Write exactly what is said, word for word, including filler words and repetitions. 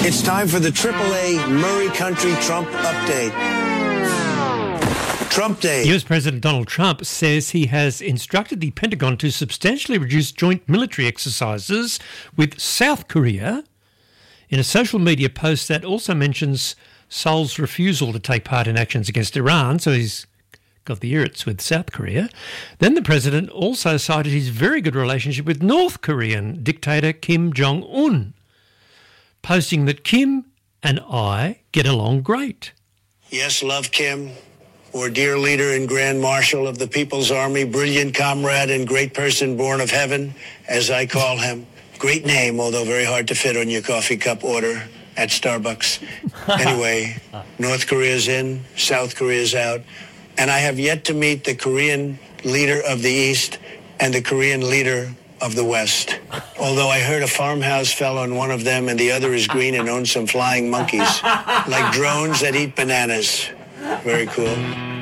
It's time for the triple A Murray Country Trump update. Trump Day. U S President Donald Trump says he has instructed the Pentagon to substantially reduce joint military exercises with South Korea in a social media post that also mentions Seoul's refusal to take part in actions against Iran, so he's got the irrits with South Korea. Then the president also cited his very good relationship with North Korean dictator Kim Jong-un, posting that Kim and I get along great. Yes, love Kim, our dear leader and Grand Marshal of the People's Army, brilliant comrade and great person born of heaven, as I call him. Great name, although very hard to fit on your coffee cup order at Starbucks. Anyway, North Korea's in, South Korea's out, and I have yet to meet the Korean leader of the East and the Korean leader of the West. Although I heard a farmhouse fell on one of them and the other is green and owns some flying monkeys, like drones that eat bananas. Very cool.